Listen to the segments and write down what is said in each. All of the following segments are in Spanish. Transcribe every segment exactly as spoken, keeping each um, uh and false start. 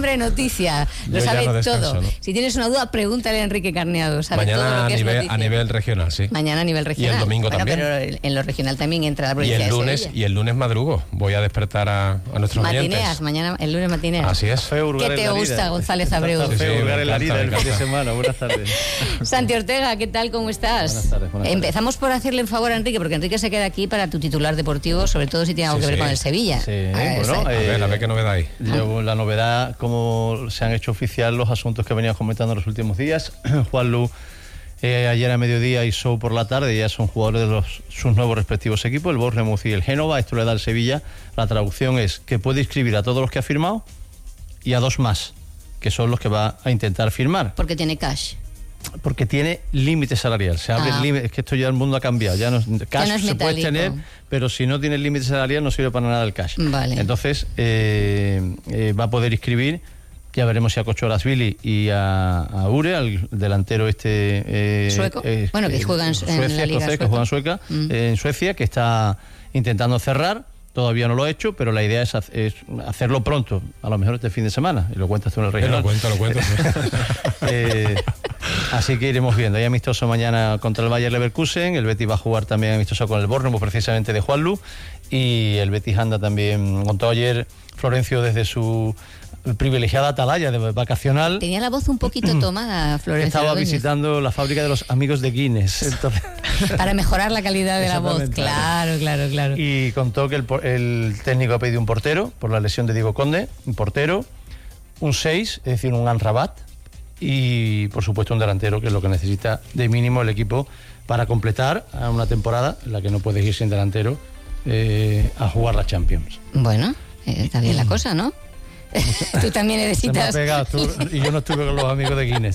hombre noticia, lo Yo sabe ya no descanso, todo. ¿no? Si tienes una duda, pregúntale a Enrique Carneado, sabe Mañana todo lo que a es nivel, noticia. a nivel regional, sí. Mañana a nivel regional. Y el domingo bueno, también. Pero en lo regional también entra la Y provincia el de lunes Sevilla. y el lunes madrugo. Voy a despertar a, a nuestros Matineas, oyentes. mañana, el lunes matineas. Así es. ¿Qué te gusta, González Abreu? Sí, sí, me hurgar en la encanta, vida me el fin de encanta. semana. Buenas tardes. Santi Ortega, ¿qué tal? ¿Cómo estás? Buenas tardes, buenas tardes. Empezamos por hacerle un favor a Enrique, porque Enrique se queda aquí para tu titular deportivo, sobre todo si tiene algo Sí, que ver sí. con el Sevilla. Sí, Ah, bueno, ese- A ver, a ver qué novedad hay. Yo, la novedad, como se han hecho oficial los asuntos que veníamos comentando en los últimos días, Juanlu eh, ayer a mediodía y Sou por la tarde, ya son jugadores de los, sus nuevos respectivos equipos, el Bournemouth y el Génova. Esto le da al Sevilla, la traducción es que puede inscribir a todos los que ha firmado y a dos más, que son los que va a intentar firmar, porque tiene cash. porque tiene límite salarial. Se abre Ah. el límite, es que esto ya el mundo ha cambiado, ya no, cash no es se puede metálico. tener, pero si no tiene límite salarial no sirve para nada el cash. Vale. Entonces eh, eh, va a poder inscribir, ya veremos si a Kocholasvili y a, a Ure, al delantero este eh, Sueco. eh, Bueno, que eh, juega en- en Suecia, la Liga escocés, que sueca. juega en Sueca, Mm. eh, en Suecia, que está intentando cerrar. Todavía no lo ha hecho, pero la idea es, ha- es hacerlo pronto, a lo mejor este fin de semana, y lo cuentas tú en el Eh, regional. Lo cuento, lo cuento. sí. Eh, así que iremos viendo. Hay amistoso mañana contra el Bayer Leverkusen, el Betis va a jugar también amistoso con el Bournemouth, precisamente de Juanlu, y el Betis anda también, contó ayer Florencio desde su privilegiada atalaya de vacacional, Tenía la voz un poquito tomada, Florencio. estaba Ordóñez, visitando la fábrica de los amigos de Guinness. Entonces, para mejorar la calidad de la voz. Exactamente. Claro, claro, claro. y contó que el, por- el técnico ha pedido un portero por la lesión de Diego Conde, un portero, un seis, es decir, un Anrabat, y por supuesto un delantero, que es lo que necesita de mínimo el equipo para completar a una temporada en la que no puedes ir sin delantero eh, a jugar la Champions. Bueno, eh, está bien la cosa, ¿no? Tú también Se me ha necesitas. pegado, tú- y yo no estuve con los amigos de Guinness.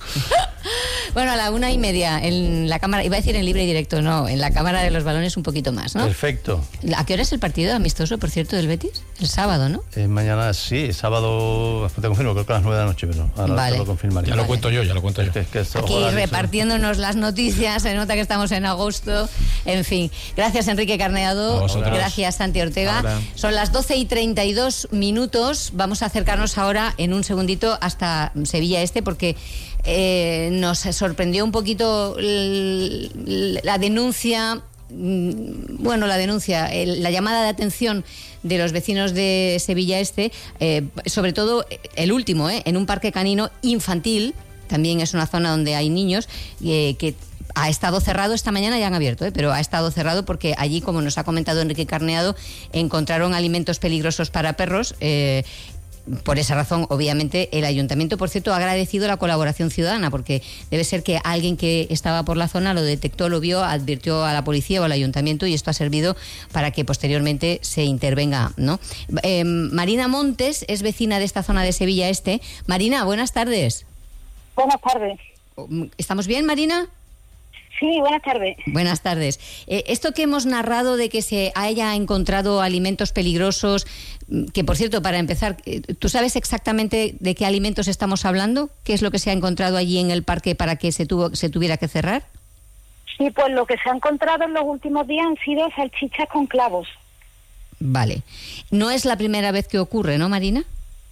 Bueno, a la una y media en la cámara, iba a decir en libre y directo, no, en la cámara de los balones un poquito más, ¿no? Perfecto. ¿A qué hora es el partido amistoso, por cierto, del Betis? El sábado, ¿no? Eh, mañana sí, sábado, te confirmo, creo que a las nueve de la noche, pero ahora Vale. te lo confirmaré. Ya lo cuento yo, ya lo cuento yo. Que- que estos Aquí horarios son- repartiéndonos las noticias, se nota que estamos en agosto, en fin. Gracias, Enrique A Carneado, vosotros. gracias, Santi Ortega. Ahora. Son las doce y treinta y dos minutos, vamos a acercarnos ahora en un segundito hasta Sevilla Este, porque eh, nos sorprendió un poquito l- l- la denuncia, mm, bueno, la denuncia, el- la llamada de atención de los vecinos de Sevilla Este, eh, sobre todo el último, eh, en un parque canino infantil, también es una zona donde hay niños, eh, que ha estado cerrado esta mañana, ya han abierto, ¿eh? pero ha estado cerrado porque allí, como nos ha comentado Enrique Carneado, encontraron alimentos peligrosos para perros. eh, Por esa razón, obviamente, el ayuntamiento, por cierto, ha agradecido la colaboración ciudadana, porque debe ser que alguien que estaba por la zona lo detectó, lo vio, advirtió a la policía o al ayuntamiento, y esto ha servido para que posteriormente se intervenga, ¿no? Eh, Marina Montes es vecina de esta zona de Sevilla Este. Marina, buenas tardes. Buenas tardes. ¿Estamos bien, Marina? Sí, buenas tardes. Buenas tardes. Eh, esto que hemos narrado de que se haya encontrado alimentos peligrosos, mm, que por cierto, para empezar, eh, ¿tú sabes exactamente de qué alimentos estamos hablando? ¿Qué es lo que se ha encontrado allí en el parque para que se, tuvo, se tuviera que cerrar? Sí, pues lo que se ha encontrado en los últimos días han sido salchichas con clavos. Vale. No es la primera vez que ocurre, ¿no, Marina?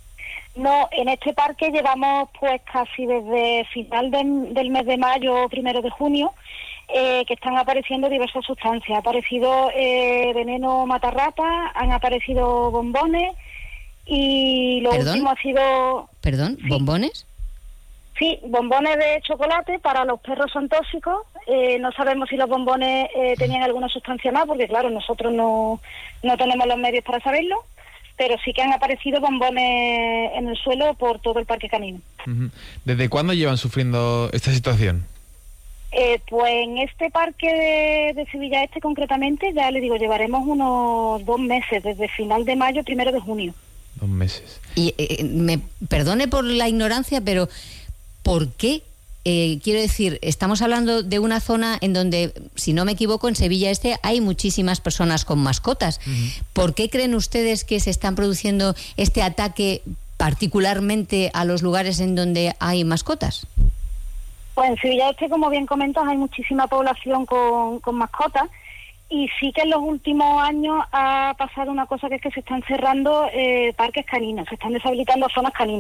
No, en este parque llevamos pues casi desde final de- del mes de mayo o primero de junio, eh, que están apareciendo diversas sustancias. Ha aparecido eh, veneno matarrata, han aparecido bombones y lo ¿Perdón? último ha sido... ¿Perdón? Sí. ¿Bombones? Sí, bombones de chocolate para los perros son tóxicos. Eh, no sabemos si los bombones eh, tenían alguna sustancia más, porque claro, nosotros no, no tenemos los medios para saberlo, pero sí que han aparecido bombones en el suelo por todo el parque canino. Ujú. ¿Desde cuándo llevan sufriendo esta situación? Eh, pues en este parque de, de Sevilla Este concretamente, ya le digo, llevaremos unos dos meses, desde final de mayo, primero de junio. Dos meses. Y eh, me perdone por la ignorancia, pero ¿por qué? Eh, quiero decir, estamos hablando de una zona en donde, si no me equivoco, en Sevilla Este hay muchísimas personas con mascotas. Uh-huh. ¿Por qué creen ustedes que se están produciendo este ataque particularmente a los lugares en donde hay mascotas? Pues en Sevilla Este, como bien comentas, hay muchísima población con, con mascotas, y sí que en los últimos años ha pasado una cosa, que es que se están cerrando eh, parques caninos, se están deshabilitando zonas caninas.